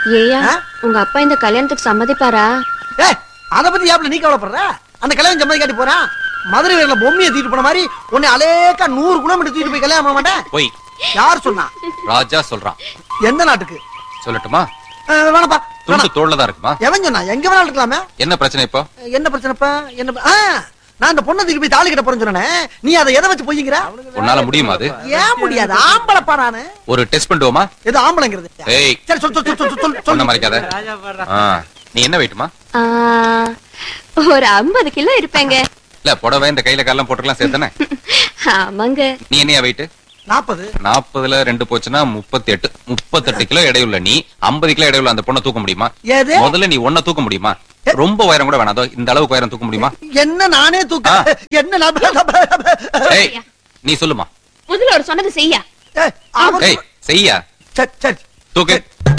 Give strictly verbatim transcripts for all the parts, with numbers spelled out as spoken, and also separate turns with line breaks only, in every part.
ஏயா உங்க அப்பா இந்த கல்யாணத்துக்கு சம்மதிப்பாரா?
ஏய் அத பத்தி யாப்ல நீ கவலைப்படுற? அந்த கல்யாணம் சம்மதி காட்டி போறான். மதுரை வீரல பொம்மையை தூக்கிட்டு போன மாதிரி உன்னை அலேக்கா நூறு கிலோமீட்டர் தூக்கிட்டு போய் கல்யாணம் பண்ண மாட்டேன்.
போய்
யார் சொன்னா?
ராஜா சொல்றான்.
எந்த நாட்டுக்கு
சொல்லட்டுமா?
வேணப்பா.
துண்டு தோள்ல தான் இருக்குமா?
எவன் சொன்னா? எங்க வேணாலும் இருக்கலாமே.
என்ன பிரச்சனை இப்போ?
என்ன பிரச்சனைப்பா? என்ன? நான் இந்த பொண்ணை தூக்கி போய் தாலி கட்ட போறேன்னு சொன்னேனே, நீ அதை எதை வச்சு போய்ங்கிற?
உன்னால முடியுமா அது?
ஏன் முடியாது? ஆம்பளப்பா நானு.
ஒரு டெஸ்ட் பண்ணுவோமா?
ஏதோ ஆம்பளைங்கிறது.
ஏய்
சரி சொல் சொல் சொல் சொல் சொல்.
சொன்ன மறைக்காத. நீ என்ன வெயிட்டுமா?
ஒரு ஐம்பது கிலோ இருப்பேங்க.
இல்ல புடவை இந்த கையில காலம் போட்டுக்கலாம் சேர்த்தானே?
ஆமாங்க.
நீ என்னையா வெயிட்டு?
நாற்பது.
நாற்பதுல ரெண்டு போச்சுன்னா முப்பத்தி எட்டு. முப்பத்தெட்டு கிலோ எடையுள்ள நீ ஐம்பது கிலோ எடையுள்ள அந்த பொண்ணை தூக்க முடியுமா? முதல்ல நீ ஒன்ன தூக்க முடியுமா? ரொம்ப உயரம் கூட வேணாதோ, இந்த அளவுக்கு உயரம் தூக்க முடியுமா?
என்ன நானே தூக்க? என்ன?
ஏய் நீ சொல்லுமா.
முதல்ல ஒரு சொன்னது செய்யா.
ஏய் செய்யா.
சரி சரி
தூக்கு.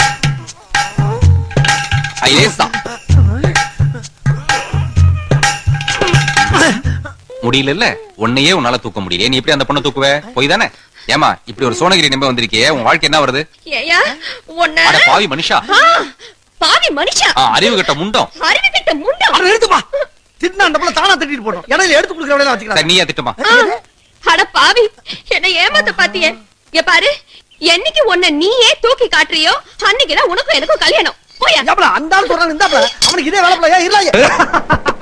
ஐயேசா முடியல. உன்னையே உன்னால தூக்க முடியல. நீ எப்படி அந்த பொண்ணை தூக்குவ? போய் தானே. ஏமா இப்படி ஒரு சோனகிரி நம்ப வந்திருக்கியே, உன் வாழ்க்கை என்ன வருது?
ஏயா உன்ன
அட பாவி மனுஷா.
பாவி மனுஷா.
அறிவு கட்ட முண்டம்.
அறிவு கட்ட முண்டம்.
அட எடுத்துப்பா. திட்டுனா அந்த பொண்ணை தானா திட்டிட்டு போறோம். இடையில எடுத்து குடுக்குற வேலைய வச்சுக்கறா.
சரி நீயே திட்டுமா.
அட பாவி என்ன ஏமாத்த பாத்தியே. இங்க பாரு, என்னைக்கு உன்னை நீயே தூக்கி காட்டுறியோ அன்னைக்கு தான் உனக்கும் எனக்கும் கல்யாணம். போயா.
ஏப்ல அந்த ஆள் சொல்றான் இந்தாப்ல. அவனுக்கு இதே வேலைப்பல. ஏன் இல்ல.